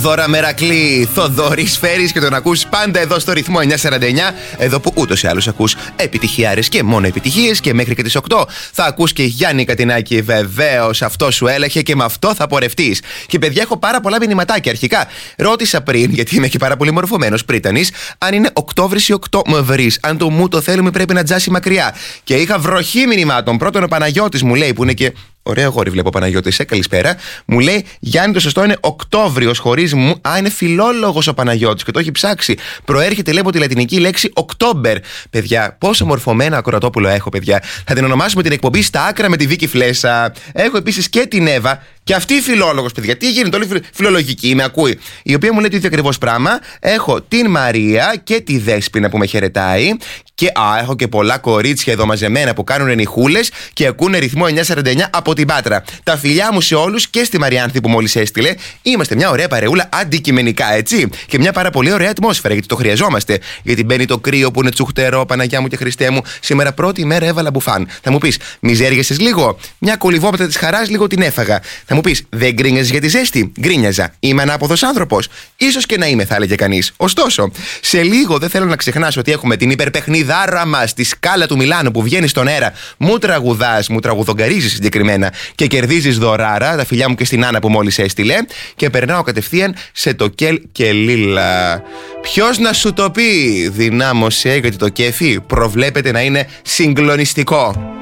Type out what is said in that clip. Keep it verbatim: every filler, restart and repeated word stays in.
Δώρα Μερακλή, Θοδωρής Φέρης και τον ακούς πάντα εδώ στο ρυθμό εννιακόσια σαράντα εννιά. Εδώ που ούτως ή άλλως ακούς επιτυχιάρες και μόνο επιτυχίες, και μέχρι και τις οκτώ θα ακούς και Γιάννη Κατινάκη. Βεβαίως, αυτό σου έλαχε και με αυτό θα πορευτείς. Και παιδιά, έχω πάρα πολλά μηνυματάκια. Αρχικά ρώτησα πριν, γιατί είμαι και πάρα πολύ μορφωμένος πρίτανης, αν είναι Οκτώβρης ή Οκτώβρης. Αν το μου το θέλουμε πρέπει να τζάσει μακριά. Και είχα βροχή μηνυμάτων. Πρώτον, ο Παναγιώτης μου λέει, που είναι και ωραία γόρι, βλέπω Παναγιώτη, σε καλησπέρα. Μου λέει, Γιάννη, το σωστό είναι Οκτώβριος χωρίς μου. Α, είναι φιλόλογος ο Παναγιώτης και το έχει ψάξει. Προέρχεται, λέει, από τη λατινική λέξη Οκτώμπερ. Παιδιά, πόσο μορφωμένα ακροατόπουλο έχω, παιδιά. Θα την ονομάσουμε την εκπομπή Στα Άκρα με τη Βίκη Φλέσσα. Έχω επίσης και την Εύα. Και αυτή η φιλόλογος, παιδιά. Τι γίνεται, όλη φιλολογική, με ακούει. Η οποία μου λέει το ίδιο ακριβώς πράγμα. Έχω την Μαρία και τη Δέσποινα που με χαιρετάει. Και α, έχω και πολλά κορίτσια εδώ μαζεμένα που κάνουν νυχούλες και ακούνε ρυθμό εννιακόσια σαράντα εννιά από την Πάτρα. Τα φιλιά μου σε όλους και στη Μαριάνθη που μόλις έστειλε. Είμαστε μια ωραία παρεούλα αντικειμενικά, έτσι. Και μια πάρα πολύ ωραία ατμόσφαιρα, γιατί το χρειαζόμαστε. Γιατί μπαίνει το κρύο που είναι τσουχτερό, Παναγιά μου και Χριστέ μου. Σήμερα πρώτη μέρα έβαλα μπουφάν. Θα μου πεις, μιζέριασες λίγο? Μια κολυβόπατα της χαράς λίγο την έφαγα. Θα μου πεις, δεν γκρίνιαζες για τη ζέστη? Γκρίνιαζα. Είμαι ανάποδος άνθρωπος. Ίσως και να είμαι, θα έλεγε κανείς. Ωστόσο, σε λίγο δεν θέλω να ξεχνάς ότι έχουμε την υπερπαιχνιδάρα μας, τη Σκάλα του Μιλάνου που βγαίνει στον αέρα. Μου τραγουδάς, μου τραγουδογκαρίζεις συγκεκριμένα και κερδίζεις δωράρα. Τα φιλιά μου και στην Άννα που μόλις έστειλε. Και περνάω κατευθείαν σε το Κέλ και Λίλα. Ποιος να σου το πει? Δυνάμωσε, γιατί το κέφι προβλέπεται να είναι συγκλονιστικό.